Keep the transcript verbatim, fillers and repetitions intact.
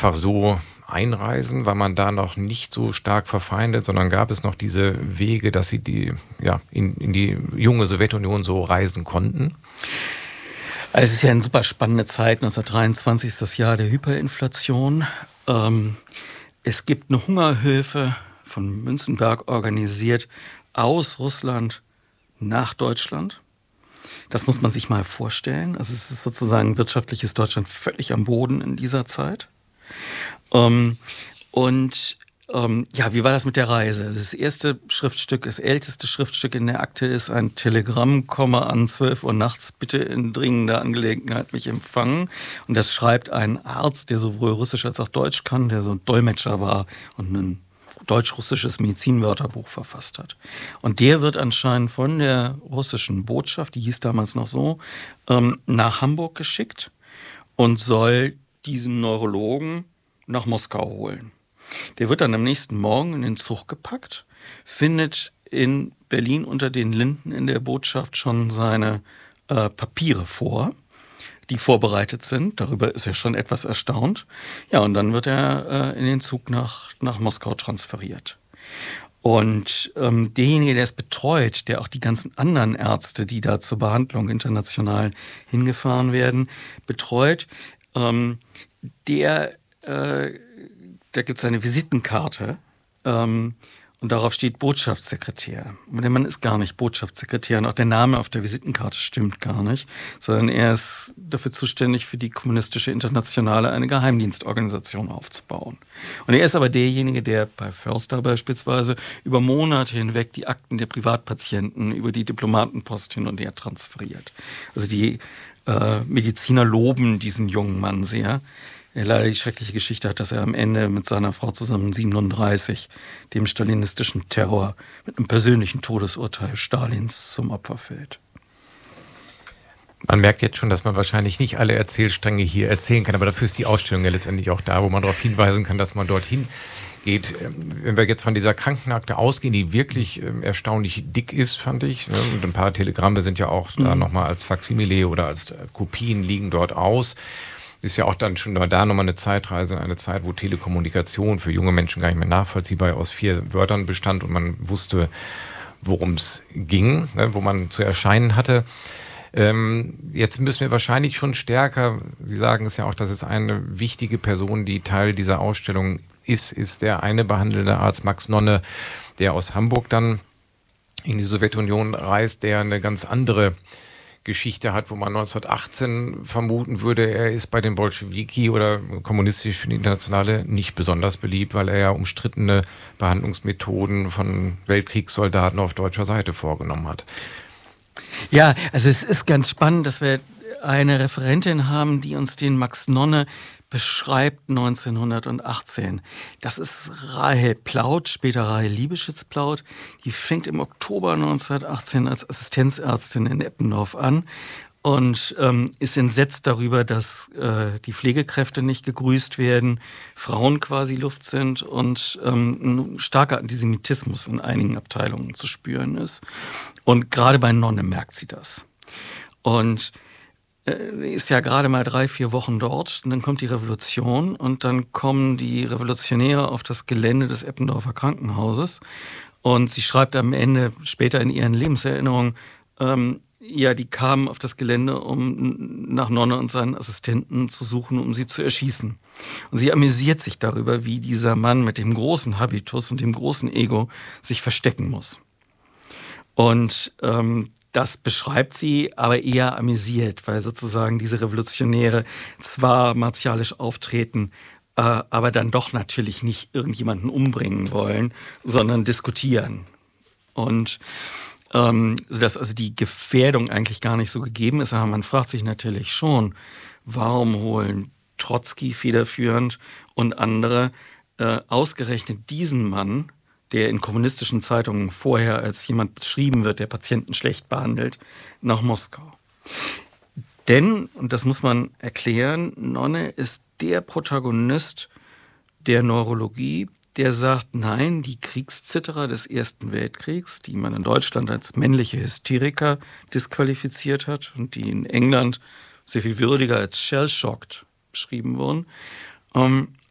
einfach so einreisen? War man da noch nicht so stark verfeindet, sondern gab es noch diese Wege, dass sie die, ja, in, in die junge Sowjetunion so reisen konnten? Also es ist ja eine super spannende Zeit. neunzehnhundertdreiundzwanzig ist das Jahr der Hyperinflation. Ähm, es gibt eine Hungerhilfe von Münzenberg organisiert aus Russland nach Deutschland. Das muss man sich mal vorstellen. Also es ist sozusagen wirtschaftliches Deutschland völlig am Boden in dieser Zeit. Ähm, und ähm, ja, wie war das mit der Reise? Das erste Schriftstück, das älteste Schriftstück in der Akte ist ein Telegramm, komme an zwölf Uhr nachts, bitte in dringender Angelegenheit mich empfangen. Und das schreibt ein Arzt, der sowohl Russisch als auch Deutsch kann, der so ein Dolmetscher war und ein deutsch-russisches Medizinwörterbuch verfasst hat. Und der wird anscheinend von der russischen Botschaft, die hieß damals noch so, ähm, nach Hamburg geschickt und soll diesen Neurologen nach Moskau holen. Der wird dann am nächsten Morgen in den Zug gepackt, findet in Berlin unter den Linden in der Botschaft schon seine äh, Papiere vor, die vorbereitet sind. Darüber ist er schon etwas erstaunt. Ja, und dann wird er äh, in den Zug nach, nach Moskau transferiert. Und ähm, derjenige, der es betreut, der auch die ganzen anderen Ärzte, die da zur Behandlung international hingefahren werden, betreut, ähm, der, äh, da gibt es eine Visitenkarte, ähm, und darauf steht Botschaftssekretär. Aber der Mann ist gar nicht Botschaftssekretär und auch der Name auf der Visitenkarte stimmt gar nicht, sondern er ist dafür zuständig, für die Kommunistische Internationale eine Geheimdienstorganisation aufzubauen. Und er ist aber derjenige, der bei Förster beispielsweise über Monate hinweg die Akten der Privatpatienten über die Diplomatenpost hin und her transferiert. Also die äh, Mediziner loben diesen jungen Mann sehr. Er leider die schreckliche Geschichte hat, dass er am Ende mit seiner Frau zusammen siebenunddreißig dem stalinistischen Terror mit einem persönlichen Todesurteil Stalins zum Opfer fällt. Man merkt jetzt schon, dass man wahrscheinlich nicht alle Erzählstränge hier erzählen kann, aber dafür ist die Ausstellung ja letztendlich auch da, wo man darauf hinweisen kann, dass man dorthin geht. Wenn wir jetzt von dieser Krankenakte ausgehen, die wirklich erstaunlich dick ist, fand ich, und ein paar Telegramme sind ja auch mhm. da nochmal als Faksimile oder als Kopien liegen dort aus. Ist ja auch dann schon da nochmal eine Zeitreise, eine Zeit, wo Telekommunikation für junge Menschen gar nicht mehr nachvollziehbar aus vier Wörtern bestand und man wusste, worum es ging, ne, wo man zu erscheinen hatte. Ähm, jetzt müssen wir wahrscheinlich schon stärker, Sie sagen es ja auch, dass es eine wichtige Person, die Teil dieser Ausstellung ist, ist der eine behandelnde Arzt Max Nonne, der aus Hamburg dann in die Sowjetunion reist, der eine ganz andere Geschichte hat, wo man neunzehnhundertachtzehn vermuten würde, er ist bei den Bolschewiki oder kommunistischen Internationale nicht besonders beliebt, weil er ja umstrittene Behandlungsmethoden von Weltkriegssoldaten auf deutscher Seite vorgenommen hat. Ja, also es ist ganz spannend, dass wir eine Referentin haben, die uns den Max Nonne beschreibt neunzehnhundertachtzehn. Das ist Rahel Plaut, später Rahel Liebeschitz-Plaut. Die fängt im Oktober neunzehnhundertachtzehn als Assistenzärztin in Eppendorf an und ähm, ist entsetzt darüber, dass äh, die Pflegekräfte nicht gegrüßt werden, Frauen quasi Luft sind und ähm, ein starker Antisemitismus in einigen Abteilungen zu spüren ist. Und gerade bei Nonne merkt sie das. Und ist ja gerade mal drei, vier Wochen dort und dann kommt die Revolution und dann kommen die Revolutionäre auf das Gelände des Eppendorfer Krankenhauses und sie schreibt am Ende, später in ihren Lebenserinnerungen, ähm, ja, die kamen auf das Gelände, um nach Nonne und seinen Assistenten zu suchen, um sie zu erschießen. Und sie amüsiert sich darüber, wie dieser Mann mit dem großen Habitus und dem großen Ego sich verstecken muss. Und ähm, das beschreibt sie aber eher amüsiert, weil sozusagen diese Revolutionäre zwar martialisch auftreten, äh, aber dann doch natürlich nicht irgendjemanden umbringen wollen, sondern diskutieren. Und ähm, sodass also die Gefährdung eigentlich gar nicht so gegeben ist. Aber man fragt sich natürlich schon, warum holen Trotzki federführend und andere äh, ausgerechnet diesen Mann, der in kommunistischen Zeitungen vorher als jemand beschrieben wird, der Patienten schlecht behandelt, nach Moskau. Denn, und das muss man erklären, Nonne ist der Protagonist der Neurologie, der sagt, nein, die Kriegszitterer des Ersten Weltkriegs, die man in Deutschland als männliche Hysteriker disqualifiziert hat und die in England sehr viel würdiger als shell-shocked beschrieben wurden, ähm,